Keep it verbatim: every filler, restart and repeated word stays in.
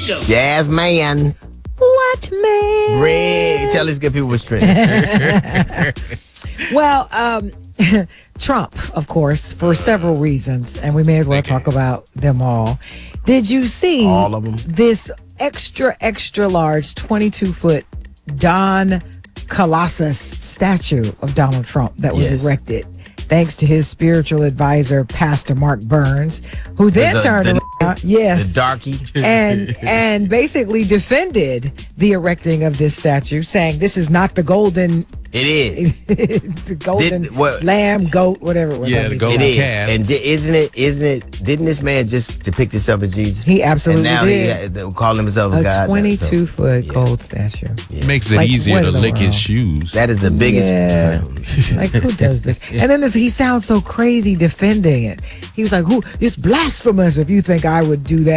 go. Yes, man. What, man? Red. Tell these good people what's trending. Well, um, Trump, of course, for several reasons, and we may as well talk about them all. Did you see All of them? this extra, extra large twenty-two foot Don Colossus statue of Donald Trump that was Yes. erected thanks to his spiritual advisor, Pastor Mark Burns, who then The- turned the- around, yes, The darky. and and basically defended the erecting of this statue, saying this is not the golden, It is. the golden Did- what- lamb, goat, whatever. it was. Yeah, the It golden is. calf. And di- isn't it, isn't it, didn't this man just depict himself as Jesus? He absolutely and now did. he uh, call himself a, A God. twenty-two foot yeah. gold statue. Makes it Like, easier what to in the lick world? his shoes. That is the biggest. Yeah. Like, who does this? And then this, he sounds so crazy defending it. He was like, "Who? It's blasphemous if you think I would do that."